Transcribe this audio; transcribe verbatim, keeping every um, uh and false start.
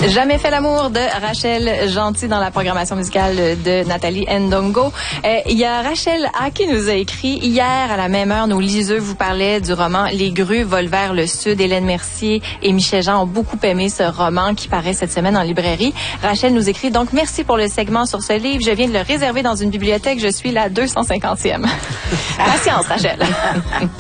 Jamais fait l'amour de Rachel Gentil dans la programmation musicale de Nathalie Ndongo. Euh, il y a Rachel A qui nous a écrit hier à la même heure. Nos liseux vous parlaient du roman Les grues volent vers le sud. Hélène Mercier et Michel Jean ont beaucoup aimé ce roman qui paraît cette semaine en librairie. Rachel nous écrit donc merci pour le segment sur ce livre. Je viens de le réserver dans une bibliothèque. Je suis la deux cent cinquantième. Patience, Rachel.